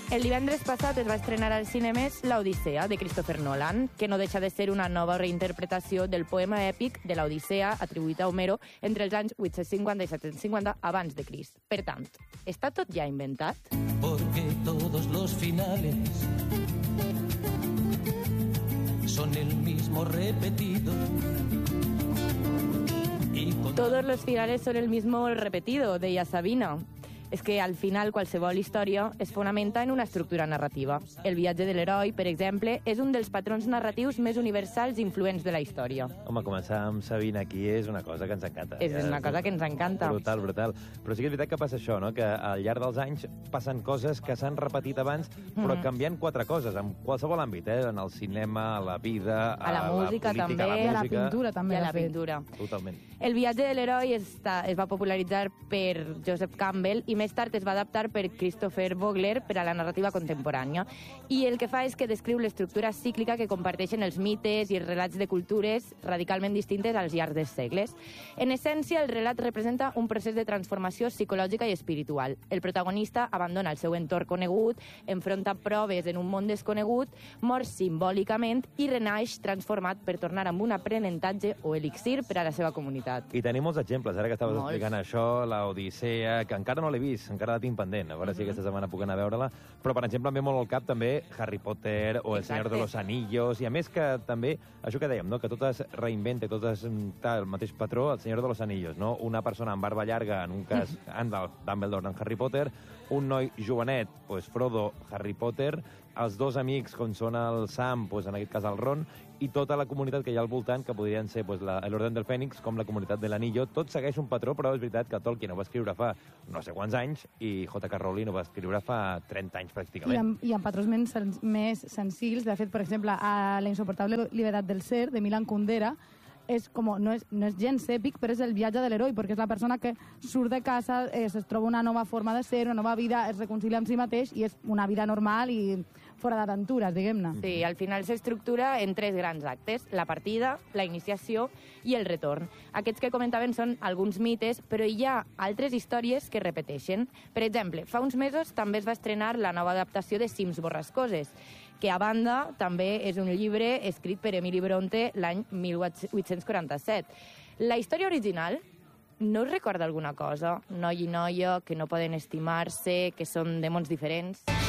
El divendres passat es va estrenar als cinemes l'Odissea, de Christopher Nolan, que no deixa de ser una nova reinterpretació del poema èpic de l'Odissea atribuït a Homero entre els anys 850 i 750 abans de Crist. Per tant, està tot ja inventat? Porque todos los finales son el mismo repetido. Todos los finales son el mismo repetido, deia Sabina. És que al final qualsevol història es fonamenta en una estructura narrativa. El viatge de l'heroi, per exemple, és un dels patrons narratius més universals i influents de la història. Home, començar amb Sabina aquí és una cosa que ens encanta. És una cosa que ens encanta. Brutal, brutal. Però sí que és veritat que passa això, no? Que al llarg dels anys passen coses que s'han repetit abans, però canviant 4 coses, en qualsevol àmbit, en el cinema, a la vida, a la música, la política, també, a la pintura, també. I a la pintura. Totalment. El viatge de l'heroi es va popularitzar per Joseph Campbell i més tard es va adaptar per Christopher Vogler per a la narrativa contemporània. I el que fa és que descriu l'estructura cíclica que comparteixen els mites i els relats de cultures radicalment distintes als llargs dels segles. En essència, el relat representa un procés de transformació psicològica i espiritual. El protagonista abandona el seu entorn conegut, enfronta proves en un món desconegut, mor simbòlicament i renaix transformat per tornar amb un aprenentatge o elixir per a la seva comunitat. I tenim molts exemples, ara que estaves explicant això, l'Odissea, que encara no l'he vist, encara la tinc pendent, a veure si aquesta setmana puc anar a veure-la, però per exemple em ve molt al cap també Harry Potter o El Senyor de los Anillos, i a més que també, això que dèiem, no? Que totes reinventen, totes el mateix patró, El Senyor de los Anillos, no? Una persona amb barba llarga, en un cas Dumbledore en Harry Potter, un noi jovenet, pues Frodo, Harry Potter, els dos amics, com són el Sam, pues en aquest cas el Ron, i tota la comunitat que hi ha al voltant, que podrien ser pues, l'Orden del Fènix, com la comunitat de l'Anillo, tot segueix un patró, però és veritat que Tolkien ho va escriure fa no sé quants anys i J.K. Rowling ho va escriure fa 30 anys, pràcticament. I amb patrons més senzills. De fet, per exemple, a La insoportable libertad del ser, de Milan Kundera, no és gens èpic, però és el viatge de l'heroi, perquè és la persona que surt de casa, es troba una nova forma de ser, una nova vida, es reconcilia amb si mateix i és una vida normal i fora d'aventures, diguem-ne. Sí, al final s'estructura en 3 grans actes: la partida, la iniciació i el retorn. Aquests que comentaven són alguns mites, però hi ha altres històries que repeteixen. Per exemple, fa uns mesos també es va estrenar la nova adaptació de Cims borrascoses, que a banda també és un llibre escrit per Emily Bronte l'any 1847. La història original no us recorda alguna cosa? Noi i noia que no poden estimar-se, que són de mons diferents?